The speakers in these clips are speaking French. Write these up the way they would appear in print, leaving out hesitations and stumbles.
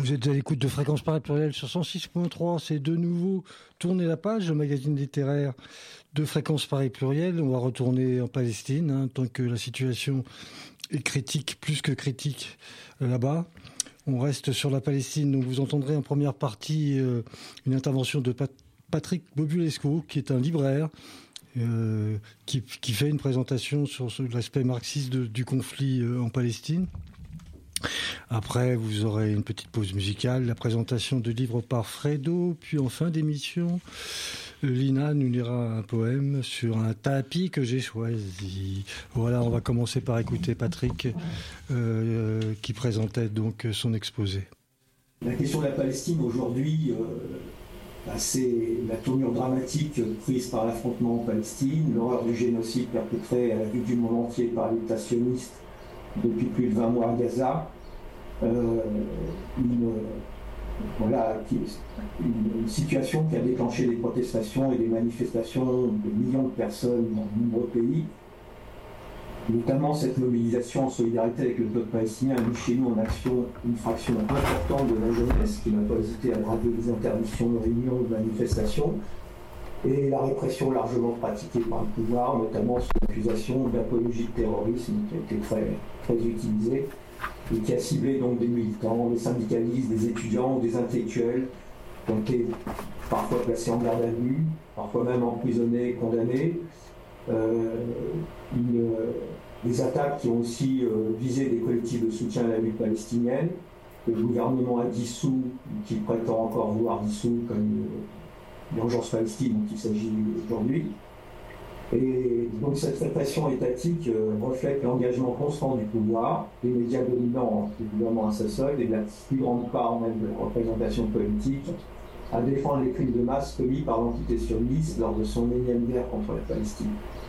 Vous êtes à l'écoute de Fréquence Paris Pluriel sur 106.3. C'est de nouveau Tourner la page, le magazine littéraire de Fréquence Paris Pluriel. On va retourner en Palestine, tant que la situation est critique, plus que critique là-bas. On reste sur la Palestine. Donc vous entendrez en première partie une intervention de Patrick Bobulesco, qui est un libraire, qui fait une présentation sur l'aspect marxiste du conflit en Palestine. Après, vous aurez une petite pause musicale, la présentation de livres par Fredo, puis en fin d'émission, Lina nous lira un poème sur un tapis que j'ai choisi. Voilà, on va commencer par écouter Patrick, qui présentait donc son exposé. La question de la Palestine aujourd'hui, c'est la tournure dramatique prise par l'affrontement en Palestine, l'horreur du génocide perpétré à la vue du monde entier par l'État sioniste depuis plus de 20 mois à Gaza, une situation qui a déclenché des protestations et des manifestations de millions de personnes dans de nombreux pays. Notamment cette mobilisation en solidarité avec le peuple palestinien a mis chez nous en action une fraction importante de la jeunesse qui n'a pas hésité à braver des interdictions de réunions ou de manifestations, et la répression largement pratiquée par le pouvoir, notamment sous l'accusation d'apologie de terrorisme qui a été très, très utilisée et qui a ciblé donc des militants, des syndicalistes, des étudiants ou des intellectuels qui ont été parfois placés en garde à vue, parfois même emprisonnés et condamnés. Des attaques qui ont aussi visé des collectifs de soutien à la lutte palestinienne, que le gouvernement a dissous, qui prétend encore vouloir dissoudre, comme l'urgence Palestine dont il s'agit aujourd'hui. Et donc cette répression étatique reflète l'engagement constant du pouvoir, des médias dominants, évidemment à sa solde, et de la plus grande part même de la représentation politique, à défendre les crimes de masse commis par l'entité sioniste lors de son énième guerre contre la Palestine.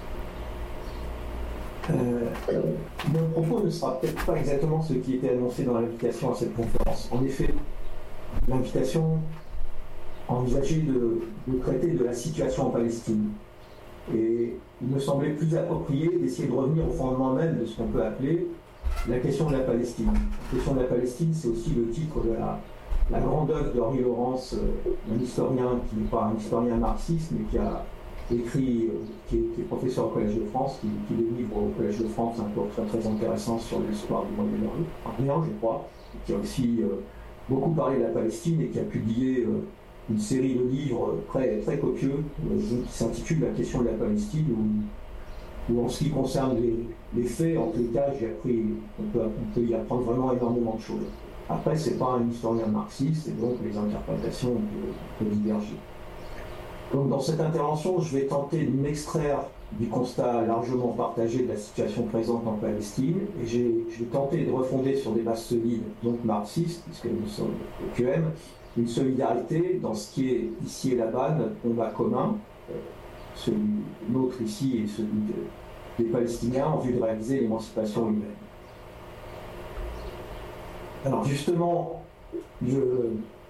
Mon propos ne sera peut-être pas exactement ce qui était annoncé dans l'invitation à cette conférence. En effet, l'invitation envisageait de traiter de la situation en Palestine. Et il me semblait plus approprié d'essayer de revenir au fondement même de ce qu'on peut appeler la question de la Palestine. La question de la Palestine, c'est aussi le titre de la grande œuvre d'Henri Laurence, un historien qui n'est pas un historien marxiste, mais qui a écrit, qui est professeur au Collège de France, qui délivre au Collège de France un cours très, très intéressant sur l'histoire du Moyen-Orient, je crois, qui a aussi beaucoup parlé de la Palestine et qui a publié une série de livres très, très copieux qui s'intitule La question de la Palestine, où en ce qui concerne les faits, en tous les cas, j'ai appris, on peut y apprendre vraiment énormément de choses. Après, c'est pas un historien marxiste, et donc les interprétations peuvent diverger. Donc dans cette intervention, je vais tenter de m'extraire du constat largement partagé de la situation présente en Palestine, et je vais tenter de refonder sur des bases solides, donc marxistes, puisque nous sommes au QM, une solidarité dans ce qui est ici et là-bas notre combat commun, celui nôtre ici et celui des Palestiniens en vue de réaliser l'émancipation humaine. Alors justement,